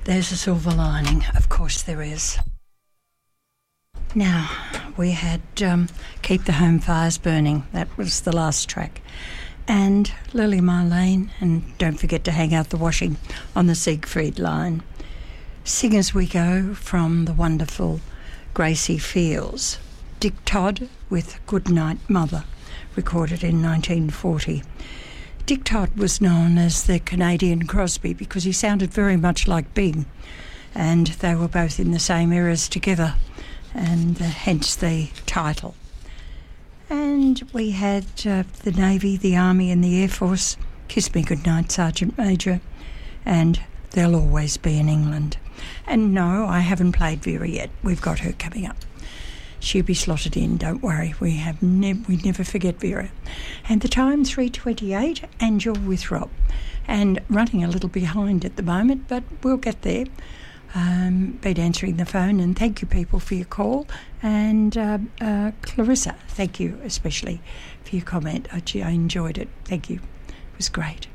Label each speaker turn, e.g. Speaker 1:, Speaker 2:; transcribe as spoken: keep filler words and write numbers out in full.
Speaker 1: There's a silver lining. Of course there is. Now, we had um, Keep the Home Fires Burning. That was the last track. And Lily Marlene, and don't forget to hang out the washing on the Siegfried line. Sing As We Go from the wonderful Gracie Fields. Dick Todd with Good Night Mother, recorded in nineteen forty. Dick Todd was known as the Canadian Crosby because he sounded very much like Bing, and they were both in the same eras together, and uh, hence the title. And we had uh, the Navy, the Army and the Air Force, Kiss Me Goodnight, Sergeant Major, and They'll Always Be in England. And no, I haven't played Vera yet. We've got her coming up. She'll be slotted in, don't worry. We have ne- we never forget Vera. And the time, three twenty-eight, and you're with Rob. And running a little behind at the moment, but we'll get there. Um, been answering the phone, and thank you people for your call. And uh, uh, Clarissa, thank you especially for your comment. I, I enjoyed it. Thank you. It was great.